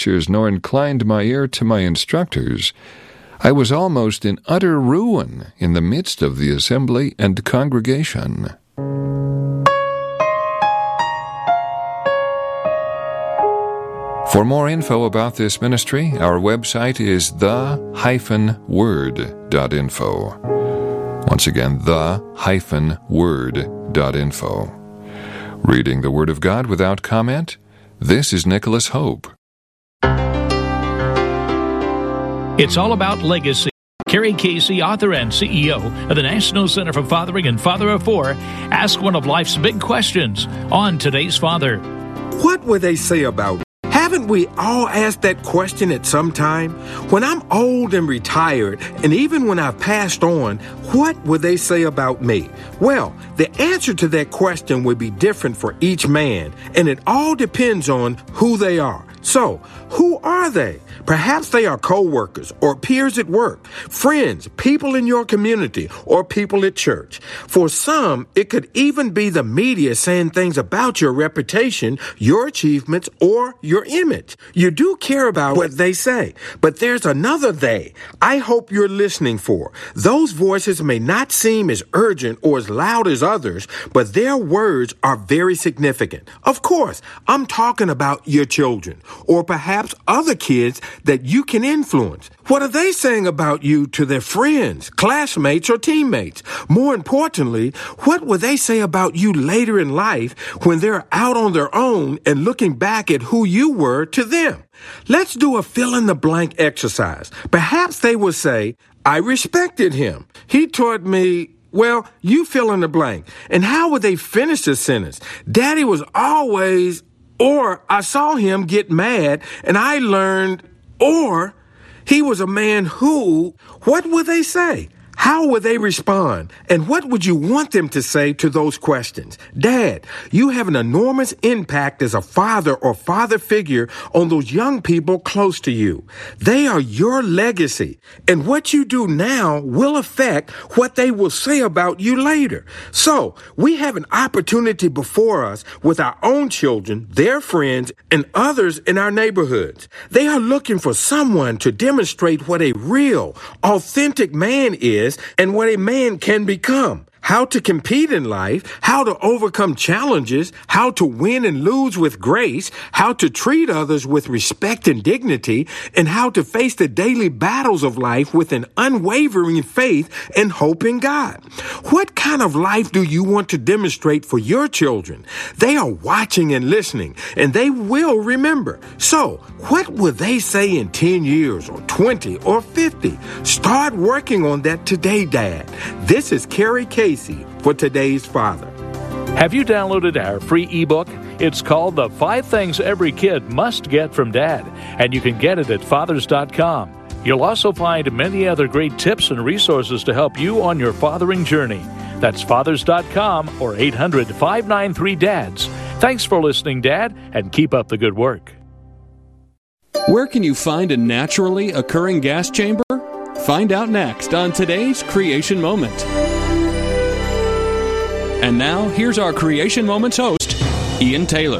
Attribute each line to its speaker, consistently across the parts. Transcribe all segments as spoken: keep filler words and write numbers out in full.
Speaker 1: teachers, nor inclined my ear to my instructors, I was almost in utter ruin in the midst of the assembly and congregation. For more info about this ministry, our website is the dash word dot info. Once again, the dash word dot info. Reading the Word of God without comment, this is Nicholas Hope.
Speaker 2: It's all about legacy. Carrie Casey, author and C E O of the National Center for Fathering and Father of Four, asked one of life's big questions on Today's Father.
Speaker 3: What would they say about me? Haven't we all asked that question at some time? When I'm old and retired, and even when I've passed on, what would they say about me? Well, the answer to that question would be different for each man, and it all depends on who they are. So, who are they? Perhaps they are co-workers or peers at work, friends, people in your community, or people at church. For some, it could even be the media saying things about your reputation, your achievements, or your image. You do care about what they say, but there's another they I hope you're listening for. Those voices may not seem as urgent or as loud as others, but their words are very significant. Of course, I'm talking about your children, or perhaps other kids that you can influence. What are they saying about you to their friends, classmates, or teammates? More importantly, what will they say about you later in life when they're out on their own and looking back at who you were to them? Let's do a fill-in-the-blank exercise. Perhaps they will say, I respected him. He taught me... Well, you fill in the blank. And how would they finish the sentence? Daddy was always... Or I saw him get mad and I learned, or he was a man who, what would they say? How would they respond? And what would you want them to say to those questions? Dad, you have an enormous impact as a father or father figure on those young people close to you. They are your legacy. And what you do now will affect what they will say about you later. So we have an opportunity before us with our own children, their friends, and others in our neighborhoods. They are looking for someone to demonstrate what a real, authentic man is and what a man can become. How to compete in life, how to overcome challenges, how to win and lose with grace, how to treat others with respect and dignity, and how to face the daily battles of life with an unwavering faith and hope in God. What kind of life do you want to demonstrate for your children? They are watching and listening, and they will remember. So, what will they say in ten years or twenty or fifty? Start working on that today, Dad. This is Carrie Casey for Today's Father.
Speaker 2: Have you downloaded our free ebook? It's called The Five Things Every Kid Must Get from Dad, and you can get it at fathers dot com. You'll also find many other great tips and resources to help you on your fathering journey. That's fathers dot com or eight hundred, five nine three, D A D S. Thanks for listening, Dad, and keep up the good work.
Speaker 4: Where can you find a naturally occurring gas chamber? Find out next on today's Creation Moment. And now, here's our Creation Moments host, Ian Taylor.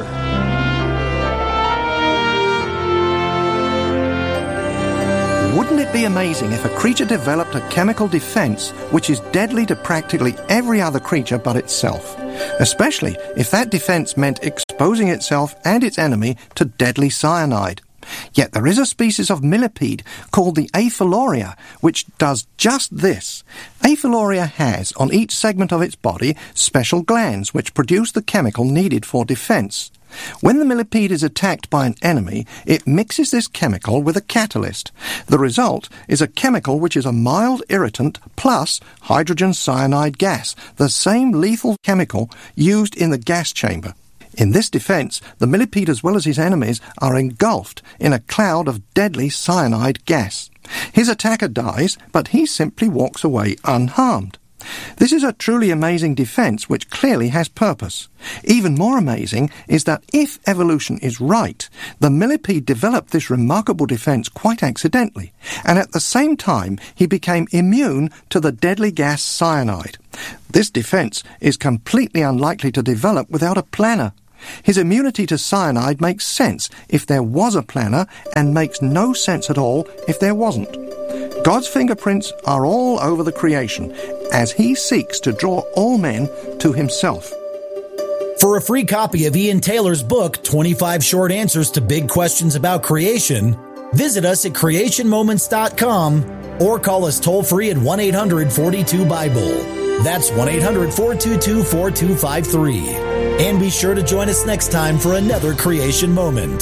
Speaker 5: Wouldn't it be amazing if a creature developed a chemical defense which is deadly to practically every other creature but itself? Especially if that defense meant exposing itself and its enemy to deadly cyanide. Yet there is a species of millipede called the Aphiloria which does just this. Aphiloria has, on each segment of its body, special glands which produce the chemical needed for defense. When the millipede is attacked by an enemy, it mixes this chemical with a catalyst. The result is a chemical which is a mild irritant plus hydrogen cyanide gas, the same lethal chemical used in the gas chamber. In this defense, the millipede as well as his enemies are engulfed in a cloud of deadly cyanide gas. His attacker dies, but he simply walks away unharmed. This is a truly amazing defense which clearly has purpose. Even more amazing is that if evolution is right, the millipede developed this remarkable defense quite accidentally, and at the same time he became immune to the deadly gas cyanide. This defense is completely unlikely to develop without a planner. His immunity to cyanide makes sense if there was a planner and makes no sense at all if there wasn't. God's fingerprints are all over the creation as he seeks to draw all men to himself.
Speaker 6: For a free copy of Ian Taylor's book, twenty-five Short Answers to Big Questions About Creation, visit us at creation moments dot com or call us toll-free at one eight hundred forty-two Bible. That's one eight hundred four two two four two five three. And be sure to join us next time for another Creation Moment.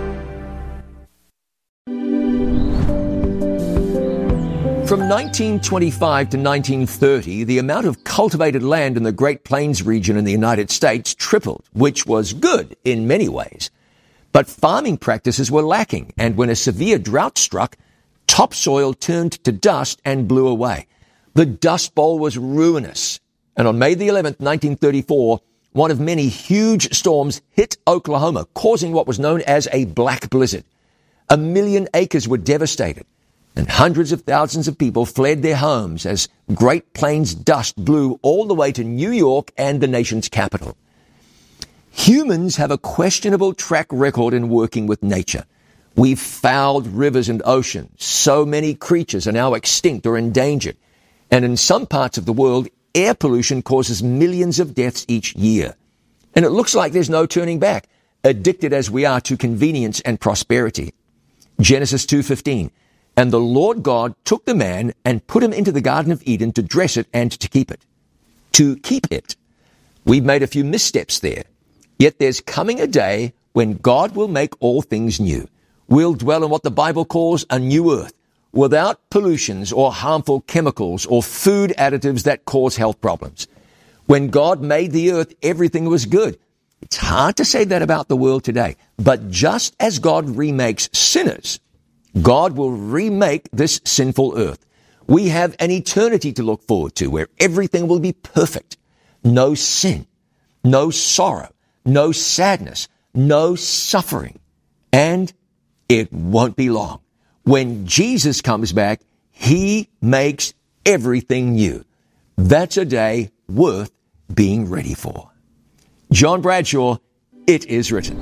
Speaker 7: From nineteen twenty-five to nineteen thirty, the amount of cultivated land in the Great Plains region in the United States tripled, which was good in many ways. But farming practices were lacking, and when a severe drought struck, topsoil turned to dust and blew away. The Dust Bowl was ruinous, and on May the eleventh, nineteen thirty-four, one of many huge storms hit Oklahoma, causing what was known as a black blizzard. A million acres were devastated, and hundreds of thousands of people fled their homes as Great Plains dust blew all the way to New York and the nation's capital. Humans have a questionable track record in working with nature. We've fouled rivers and oceans. So many creatures are now extinct or endangered. And in some parts of the world, air pollution causes millions of deaths each year. And it looks like there's no turning back, addicted as we are to convenience and prosperity. Genesis two fifteen. And the Lord God took the man and put him into the Garden of Eden to dress it and to keep it. To keep it. We've made a few missteps there. Yet there's coming a day when God will make all things new. We'll dwell in what the Bible calls a new earth, without pollutions or harmful chemicals or food additives that cause health problems. When God made the earth, everything was good. It's hard to say that about the world today. But just as God remakes sinners, God will remake this sinful earth. We have an eternity to look forward to where everything will be perfect. No sin, no sorrow, no sadness, no suffering. And it won't be long. When Jesus comes back, he makes everything new. That's a day worth being ready for. John Bradshaw, It Is Written.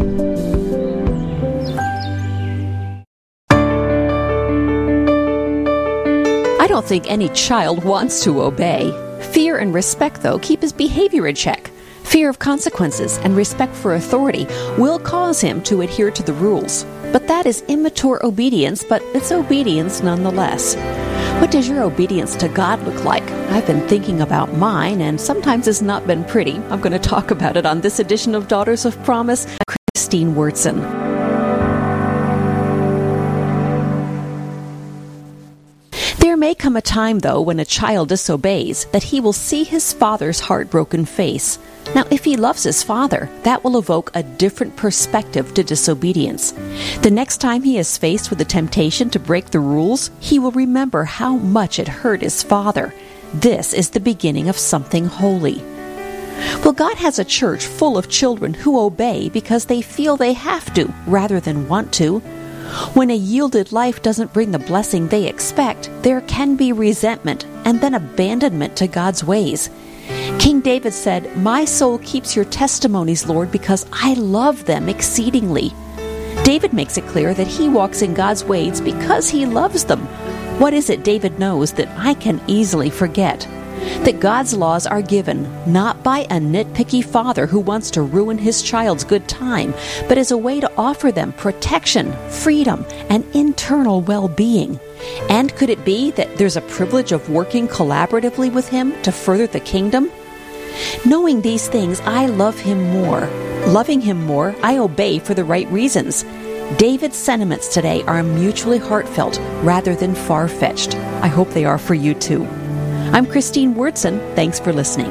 Speaker 8: I don't think any child wants to obey. Fear and respect, though, keep his behavior in check. Fear of consequences and respect for authority will cause him to adhere to the rules. But that is immature obedience, but it's obedience nonetheless. What does your obedience to God look like? I've been thinking about mine, and sometimes it's not been pretty. I'm going to talk about it on this edition of Daughters of Promise. Christine Wurtson. There may come a time, though, when a child disobeys, that he will see his father's heartbroken face. Now, if he loves his father, that will evoke a different perspective to disobedience. The next time he is faced with the temptation to break the rules, he will remember how much it hurt his father. This is the beginning of something holy. Well, God has a church full of children who obey because they feel they have to, rather than want to. When a yielded life doesn't bring the blessing they expect, there can be resentment and then abandonment to God's ways. King David said, "My soul keeps your testimonies, Lord, because I love them exceedingly." David makes it clear that he walks in God's ways because he loves them. What is it David knows that I can easily forget? That God's laws are given not by a nitpicky father who wants to ruin his child's good time, but as a way to offer them protection, freedom, and internal well-being. And could it be that there's a privilege of working collaboratively with him to further the kingdom? Knowing these things, I love him more. Loving him more, I obey for the right reasons. David's sentiments today are mutually heartfelt rather than far-fetched. I hope they are for you too. I'm Christine Wurtson. Thanks for listening.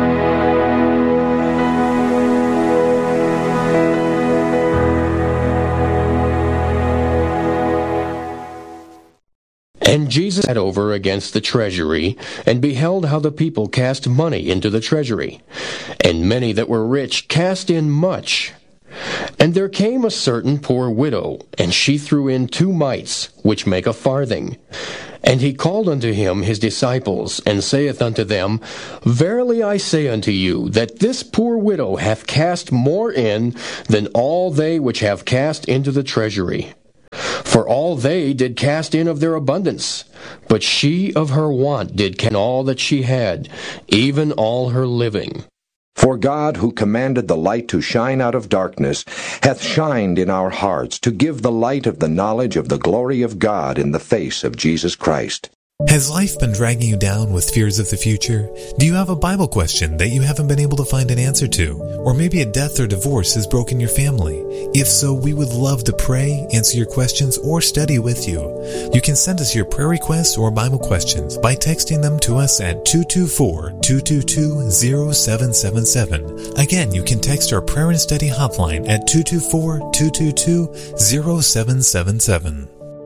Speaker 9: And Jesus sat over against the treasury, and beheld how the people cast money into the treasury. And many that were rich cast in much. And there came a certain poor widow, and she threw in two mites, which make a farthing. And he called unto him his disciples, and saith unto them, Verily I say unto you, that this poor widow hath cast more in than all they which have cast into the treasury. For all they did cast in of their abundance, but she of her want did cast all that she had, even all her living.
Speaker 10: For God, who commanded the light to shine out of darkness, hath shined in our hearts to give the light of the knowledge of the glory of God in the face of Jesus Christ.
Speaker 11: Has life been dragging you down with fears of the future? Do you have a Bible question that you haven't been able to find an answer to? Or maybe a death or divorce has broken your family? If so, we would love to pray, answer your questions, or study with you. You can send us your prayer requests or Bible questions by texting them to us at two two four, two two two, zero seven seven seven. Again, you can text our prayer and study hotline at two two four, two two two, zero seven seven seven.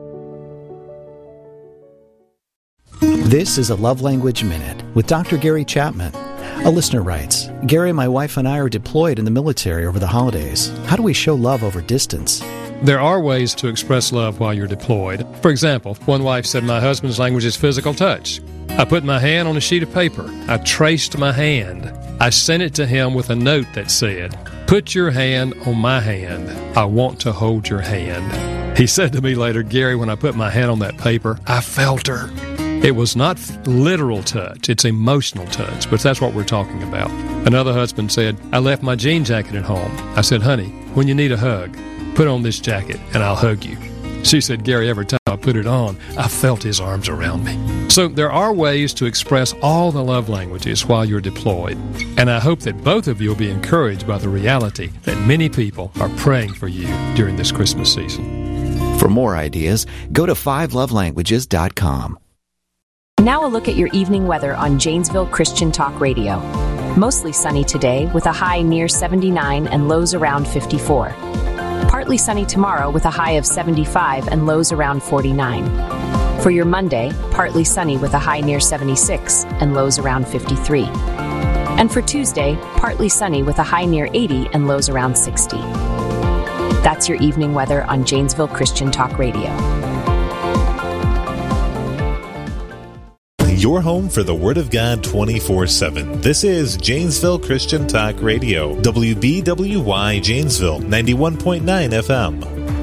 Speaker 12: This is a Love Language Minute with Doctor Gary Chapman. A listener writes, Gary, my wife and I are deployed in the military over the holidays. How do we show love over distance?
Speaker 13: There are ways to express love while you're deployed. For example, one wife said, my husband's language is physical touch. I put my hand on a sheet of paper. I traced my hand. I sent it to him with a note that said, put your hand on my hand. I want to hold your hand. He said to me later, Gary, when I put my hand on that paper, I felt her. It was not literal touch, it's emotional touch, but that's what we're talking about. Another husband said, I left my jean jacket at home. I said, honey, when you need a hug, put on this jacket and I'll hug you. She said, Gary, every time I put it on, I felt his arms around me. So there are ways to express all the love languages while you're deployed. And I hope that both of you will be encouraged by the reality that many people are praying for you during this Christmas season.
Speaker 14: For more ideas, go to five love languages dot com.
Speaker 15: Now a look at your evening weather on Janesville Christian Talk Radio. Mostly sunny today with a high near seventy-nine and lows around fifty-four. Partly sunny tomorrow with a high of seventy-five and lows around forty-nine. For your Monday, partly sunny with a high near seventy-six and lows around fifty-three. And for Tuesday, partly sunny with a high near eighty and lows around sixty. That's your evening weather on Janesville Christian Talk Radio.
Speaker 16: Your home for the Word of God twenty-four seven. This is Janesville Christian Talk Radio, W B W Y Janesville, ninety-one point nine F M.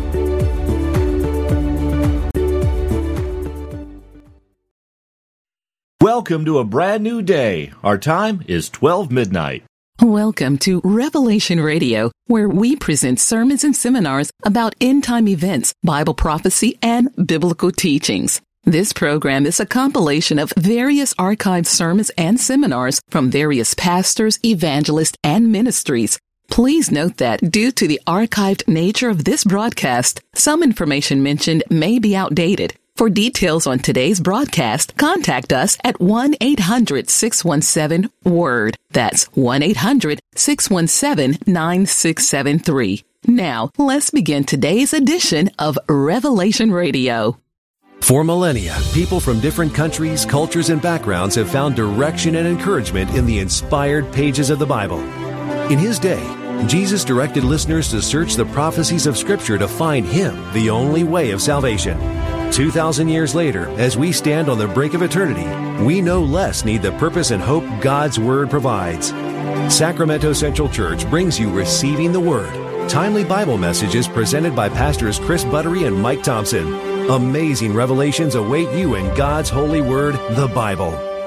Speaker 17: Welcome to a brand new day. Our time is twelve midnight.
Speaker 18: Welcome to Revelation Radio, where we present sermons and seminars about end-time events, Bible prophecy, and biblical teachings. This program is a compilation of various archived sermons and seminars from various pastors, evangelists, and ministries. Please note that due to the archived nature of this broadcast, some information mentioned may be outdated. For details on today's broadcast, contact us at one eight hundred, six one seven, WORD. That's one eight hundred, six one seven, nine six seven three. Now, let's begin today's edition of Revelation Radio.
Speaker 19: For millennia, people from different countries, cultures, and backgrounds have found direction and encouragement in the inspired pages of the Bible. In his day, Jesus directed listeners to search the prophecies of Scripture to find Him, the only way of salvation. Two thousand years later, as we stand on the brink of eternity, we no less need the purpose and hope God's Word provides. Sacramento Central Church brings you Receiving the Word, timely Bible messages presented by Pastors Chris Buttery and Mike Thompson. Amazing revelations await you in God's holy word, the Bible.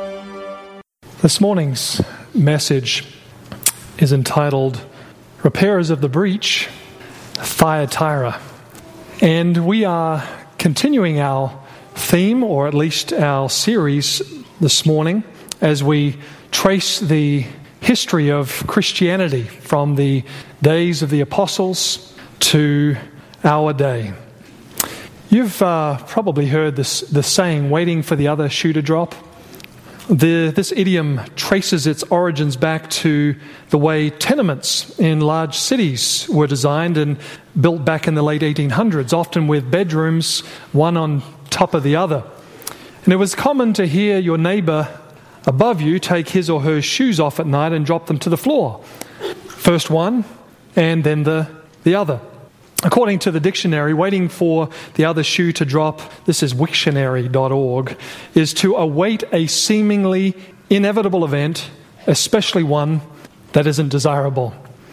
Speaker 20: This morning's message is entitled Repairers of the Breach, Thyatira. And we are continuing our theme, or at least our series this morning, as we trace the history of Christianity from the days of the apostles to our day. You've uh, probably heard this the saying, waiting for the other shoe to drop. The, this idiom traces its origins back to the way tenements in large cities were designed and built back in the late eighteen hundreds, often with bedrooms, one on top of the other. And it was common to hear your neighbor above you take his or her shoes off at night and drop them to the floor. First one, and then the, the other. According to the dictionary, waiting for the other shoe to drop, this is wiktionary dot org, is to await a seemingly inevitable event, especially one that isn't desirable.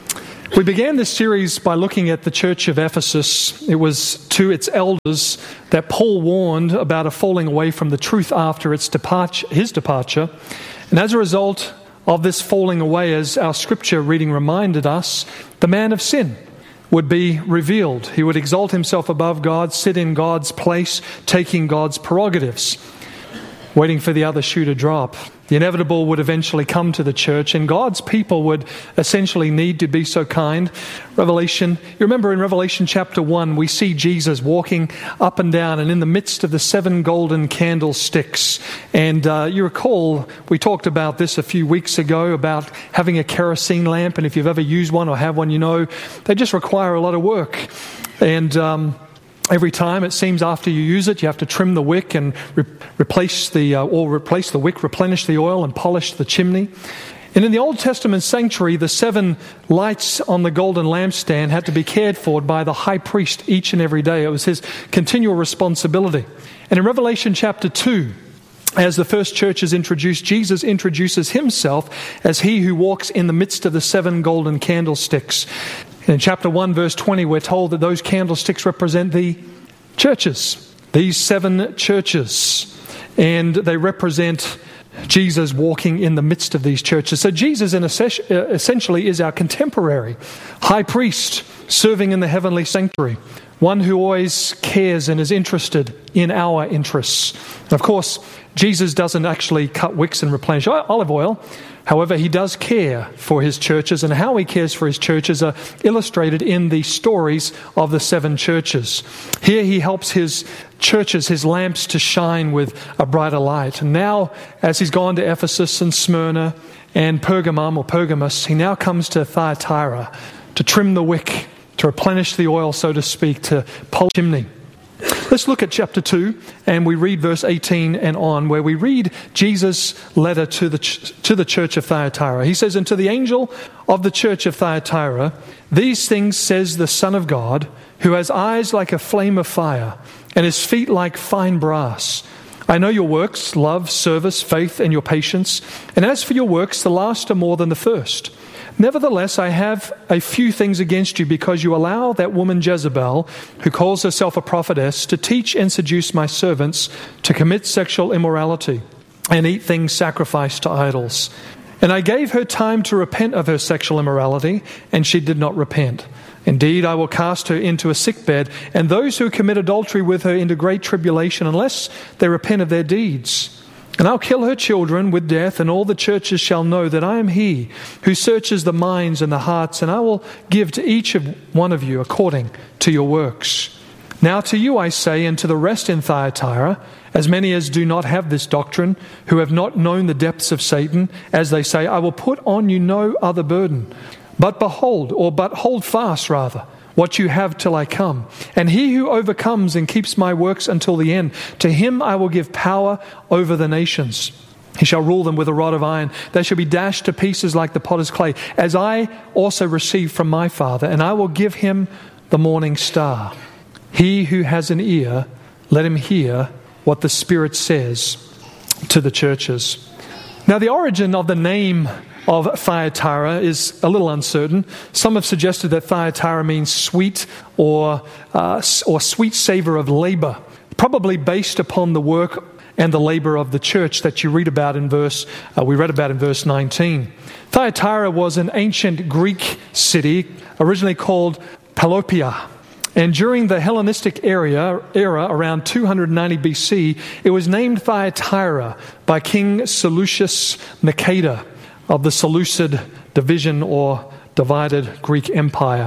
Speaker 20: We began this series by looking at the church of Ephesus. It was to its elders that Paul warned about a falling away from the truth after its departure, his departure. And as a result of this falling away, as our scripture reading reminded us, the man of sin would be revealed. He would exalt himself above God, sit in God's place, taking God's prerogatives, waiting for the other shoe to drop. The inevitable would eventually come to the church, and God's people would essentially need to be so kind. Revelation, you remember in Revelation chapter one, we see Jesus walking up and down and in the midst of the seven golden candlesticks. And uh, you recall, we talked about this a few weeks ago, about having a kerosene lamp, and if you've ever used one or have one, you know, they just require a lot of work. And um every time, it seems, after you use it, you have to trim the wick and re- replace the uh, or replace the wick, replenish the oil, and polish the chimney. And in the Old Testament sanctuary, the seven lights on the golden lampstand had to be cared for by the high priest each and every day. It was his continual responsibility. And in Revelation chapter two, as the first church is introduced, Jesus introduces himself as he who walks in the midst of the seven golden candlesticks. In chapter one, verse twenty, we're told that those candlesticks represent the churches, these seven churches, and they represent Jesus walking in the midst of these churches. So Jesus in essentially is our contemporary high priest serving in the heavenly sanctuary, one who always cares and is interested in our interests. And of course, Jesus doesn't actually cut wicks and replenish olive oil. However, he does care for his churches, and how he cares for his churches are illustrated in the stories of the seven churches. Here he helps his churches, his lamps, to shine with a brighter light. And now, as he's gone to Ephesus and Smyrna and Pergamum or Pergamus, he now comes to Thyatira to trim the wick, to replenish the oil, so to speak, to polish the chimney. Let's look at chapter two, and we read verse eighteen and on, where we read Jesus' letter to the ch- to the church of Thyatira. He says, "And to the angel of the church of Thyatira, these things says the Son of God, who has eyes like a flame of fire, and his feet like fine brass. I know your works, love, service, faith, and your patience. And as for your works, the last are more than the first. Nevertheless, I have a few things against you, because you allow that woman Jezebel, who calls herself a prophetess, to teach and seduce my servants to commit sexual immorality and eat things sacrificed to idols. And I gave her time to repent of her sexual immorality, and she did not repent. Indeed, I will cast her into a sickbed, and those who commit adultery with her into great tribulation, unless they repent of their deeds. And I'll kill her children with death, and all the churches shall know that I am he who searches the minds and the hearts, and I will give to each of one of you according to your works. Now to you I say, and to the rest in Thyatira, as many as do not have this doctrine, who have not known the depths of Satan, as they say, I will put on you no other burden. But behold, or but hold fast rather, what you have till I come. And he who overcomes and keeps my works until the end, to him I will give power over the nations. He shall rule them with a rod of iron. They shall be dashed to pieces like the potter's clay, as I also received from my Father, and I will give him the morning star. He who has an ear, let him hear what the Spirit says to the churches." Now, the origin of the name of Thyatira is a little uncertain. Some have suggested that Thyatira means sweet or uh, or sweet savor of labor, probably based upon the work and the labor of the church that you read about in verse uh, we read about in verse nineteen. Thyatira was an ancient Greek city, originally called Pelopia. And during the Hellenistic area, era, around two hundred ninety B C, it was named Thyatira by King Seleucus Nicator of the Seleucid division or divided Greek Empire.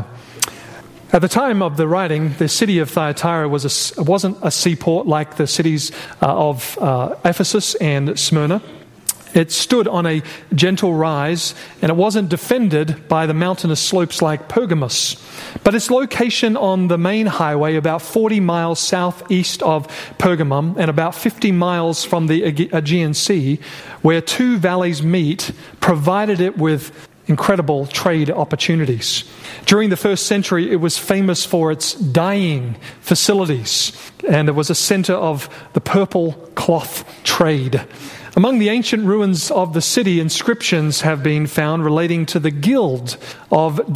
Speaker 20: At the time of the writing, the city of Thyatira was a, wasn't a seaport like the cities uh, of uh, Ephesus and Smyrna. It stood on a gentle rise, and it wasn't defended by the mountainous slopes like Pergamus. But its location on the main highway, about forty miles southeast of Pergamum and about fifty miles from the Aegean Sea, where two valleys meet, provided it with incredible trade opportunities. During the first century, it was famous for its dyeing facilities, and it was a center of the purple cloth trade. Among the ancient ruins of the city, inscriptions have been found relating to the guild of